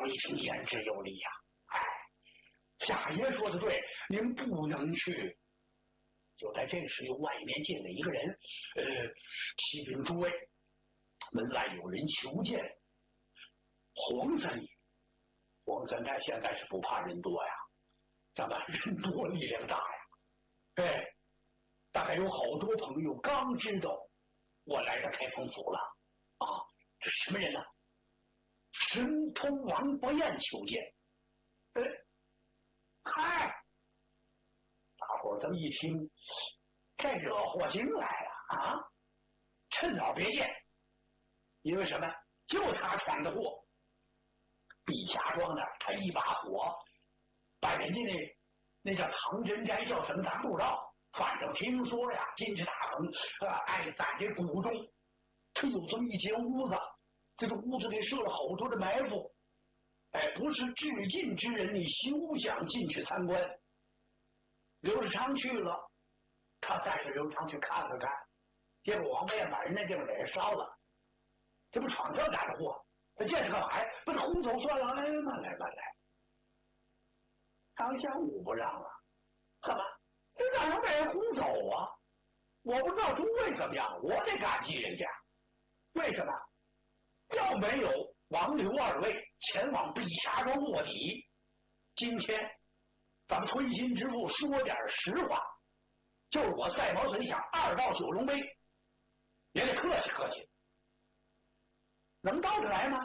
王一听言之有理呀、哎，夏爷说的对，您不能去。就在这时，外面进了一个人，启禀诸位，门外有人求见黄三爷。黄三太现在是不怕人多呀，咱们人多力量大呀。哎，大概有好多朋友刚知道我来到开封府了啊，这什么人呢？神通王伯彦求见。嗨，大伙儿这么一听，这惹祸精来了啊！趁早别见，因为什么？就他闯的祸。碧霞庄那儿，他一把火把人家那叫唐真斋叫什么咱不知道，反正听说呀，金翅大鹏爱在这谷中，他有这么一间屋子，这个屋子里设了好多的埋伏。哎，不是至近之人，你休想进去参观。刘世昌去了，他带着刘世昌去看了看，结果王伯彦把人那地方给人烧了，这不闯这么大的祸，他见是干嘛呀？把他轰走算了。哎，慢来，当下我不让啊，干嘛？这让人把人轰走啊？我不知道诸位怎么样，我得感激人家。为什么？要没有王刘二位前往碧霞庄卧底，今天咱们推心置腹说点实话，就是我赛毛贼想2到9龙杯，也得客气客气，能到得来吗？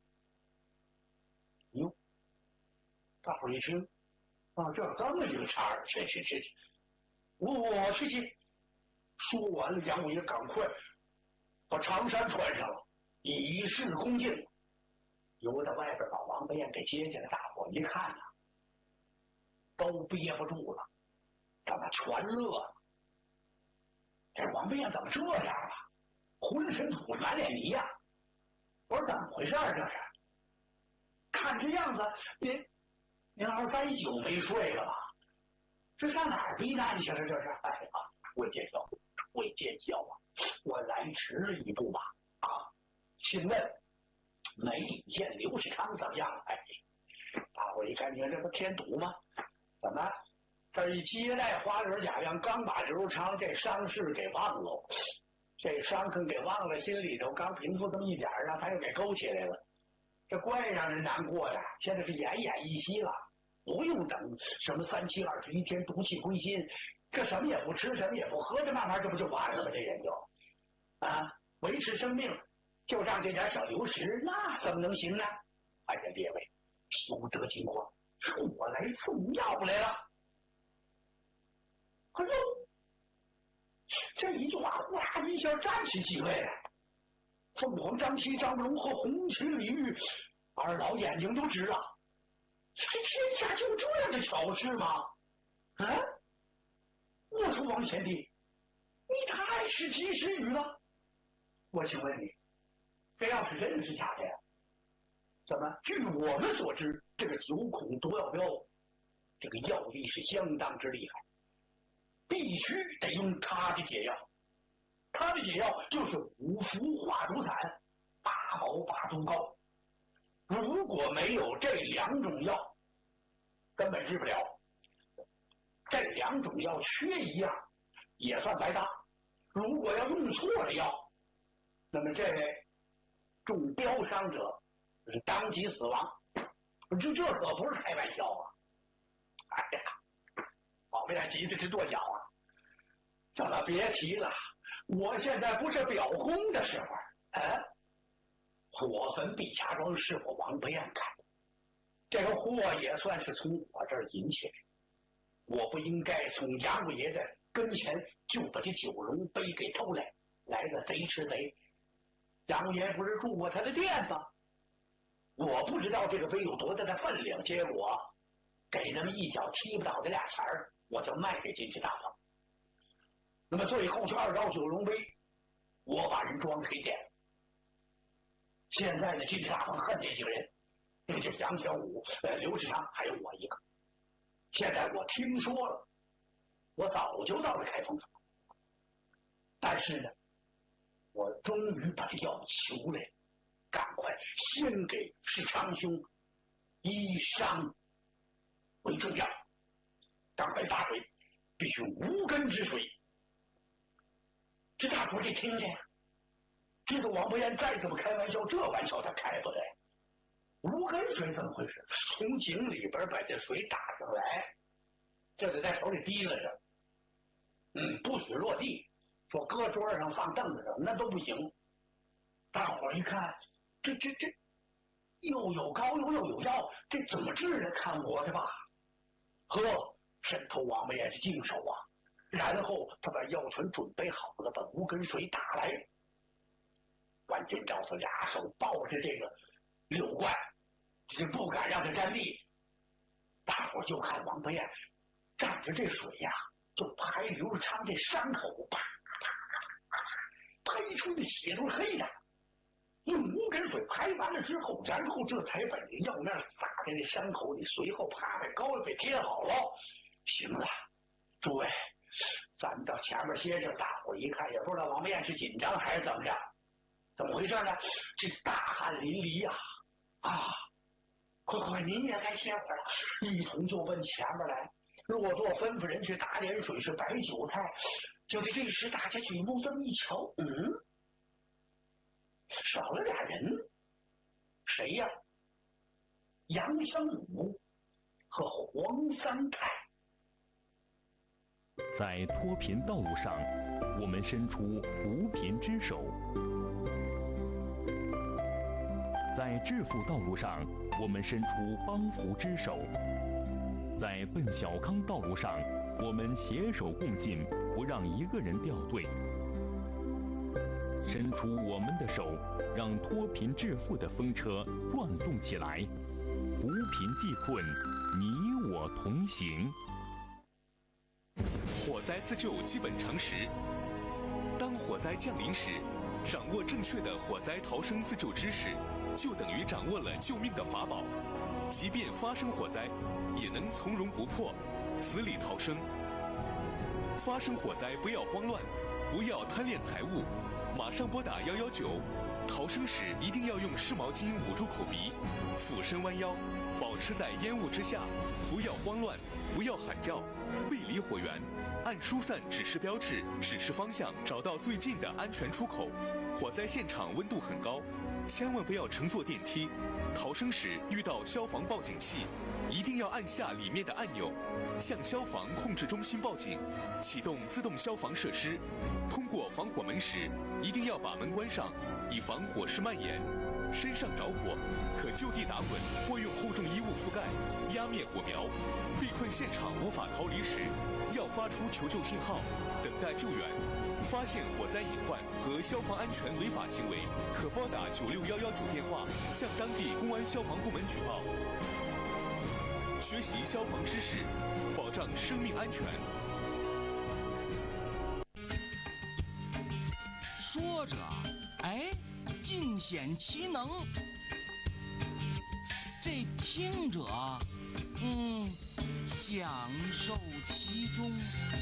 哟，大伙儿一听啊，这么一个茬儿，去，我去。说完了，杨五爷赶快把长衫穿上了，以示恭敬。由在外边把王伯彦给接进来，大伙一看呐，都憋不住了，怎么全乐了？这王伯彦怎么这样了？浑身土满脸泥呀！我说怎么回事这是？看这样子，您2、3宿没睡了吧？这上哪儿避难去了？这是？哎呀，魏见笑啊！我来迟了一步吧？啊，请问没见刘世昌怎么样？哎，大伙一看，你看这不添堵吗？怎么？这一接待花轮甲样，刚把刘世昌这伤势给忘了，这伤痕给忘了，心里头刚平复这么一点啊，他又给勾起来了，这怪让人难过的。现在是奄奄一息了，不用等什么3七21天毒气归心，这什么也不吃，什么也不喝，这慢慢这不就完了吗？这人就维持生命，就让这点小流食，那怎么能行呢？哎呀，列位，休得惊慌，我来送药来了。哎呦，这一句话呼啦一下站起几位来，凤凰张七、张龙和红旗李煜2老眼睛都直了。这天下就这样的巧事吗？我说王贤弟，你太是及时雨了。我请问你，这药是真的是假的呀？怎么？据我们所知，这个9孔夺药镖，这个药力是相当之厉害，必须得用它的解药。它的解药就是5服化毒散、8宝8毒膏。如果没有这2种药，根本治不了。这2种药缺一样，也算白搭。如果要用错了药，那么这位中镖伤者是当即死亡。这可不是开玩笑啊！哎呀，宝贝急的是跺脚啊！怎么别提了，我现在不是表功的时候。火焚碧霞庄是我王伯彦干的，这个祸也算是从我这儿引起来。我不应该从杨五爷的跟前就把这9龙杯给偷来，来个贼吃贼。杨五爷不是住过他的店吗？我不知道这个杯有多大的分量，结果给他们一脚踢不倒的俩钱儿，我就卖给金翅大鹏。那么最后是2到9龙杯，我把人庄给点了。现在呢，金翅大鹏恨这几个人，这就是杨小武、刘世昌，还有我一个。现在我听说了，我早就到了开封府，但是呢，我终于把这药求来了，赶快先给世昌兄以上为重要。当被打水，必须无根之水。这大伙得听着呀。这个王伯言再怎么开玩笑，这玩笑他开不得。无根水怎么回事？从井里边把这水打上来，这得在手里提拉着，不许落地。说搁桌上放凳子上那都不行。大伙一看，这又有膏又有药，这怎么治呢？看我的吧！呵，伸头王伯言是净手啊。然后他把药全准备好了，把无根水打来。关军照他俩手抱着这个柳冠，是不敢让他沾地。大伙就看王伯言蘸着这水呀，就拍刘世昌这伤口，啪拍出的血都是黑的。用无根水拍完了之后，然后这才把这药面撒在这伤口里，随后啪把膏药给贴好了。行了，诸位，咱们到前面歇着。大伙一看也不知道王伯言是紧张还是怎么着，怎么回事呢？这是大汗淋漓呀！快，您也该歇会儿了。一同就奔前面来。骆驼吩咐人去打点水，是摆酒菜。就在这时，大家举目这么一瞧，少了俩人。谁呀？杨生武和黄三泰。 在脱贫道路上，我们伸出扶贫之手；在致富道路上，我们伸出帮扶之手；在奔小康道路上，我们携手共进，不让一个人掉队。伸出我们的手，让脱贫致富的风车转动起来，扶贫济困，你我同行。 火灾自救基本常识：当火灾降临时，掌握正确的火灾逃生自救知识，就等于掌握了救命的法宝。即便发生火灾，也能从容不迫，死里逃生。发生火灾不要慌乱，不要贪恋财物，马上拨打119。逃生时一定要用湿毛巾捂住口鼻，俯身弯腰，保持在烟雾之下，不要慌乱，不要喊叫，背离火源，按疏散指示标志指示方向，找到最近的安全出口。火灾现场温度很高，千万不要乘坐电梯。逃生时遇到消防报警器，一定要按下里面的按钮，向消防控制中心报警，启动自动消防设施。通过防火门时，一定要把门关上，以防火势蔓延。身上着火，可就地打滚或用厚重衣物覆盖，压灭火苗。被困现场无法逃离时，要发出求救信号，等待救援。发现火灾隐患和消防安全违法行为，可拨打96119电话向当地公安消防部门举报。学习消防知识，保障生命安全。 说着，尽显其能；这听者，享受其中。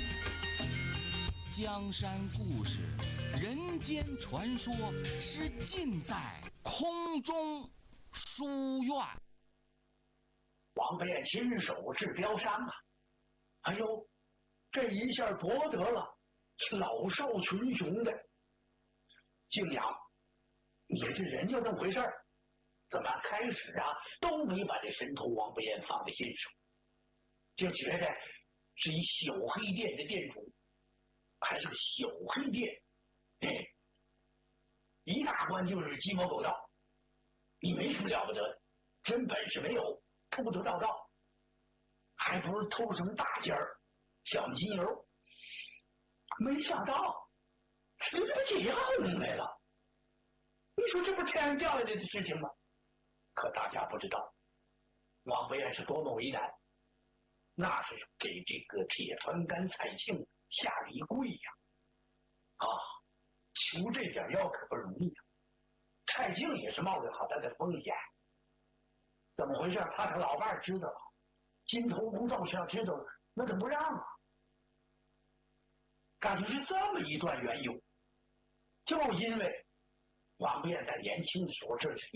江山故事，人间传说，是尽在空中书院。 王伯言亲手治标伤啊！哎呦，这一下博得了老少群雄的敬仰。你这人就这么回事儿，怎么开始都没把这神头王伯言放在心上，就觉得是一小黑店的店主，还是个小黑店，一大关就是鸡毛狗盗，你没什么了不得，真本事没有，偷偷盗盗，还不是偷什么大件儿，小金牛。没想到你怎么解放来了？你说这不是天上掉下来的事情吗？可大家不知道，王伯言是多么为难，那是给这个铁船干蔡庆下了一跪呀！求这点药可不容易啊！蔡庆也是冒着好大的风险，怎么回事？怕他老伴知道了，金头公赵相知道了，那怎么不让啊？感情是这么一段缘由，就因为王伯言在年轻的时候，这是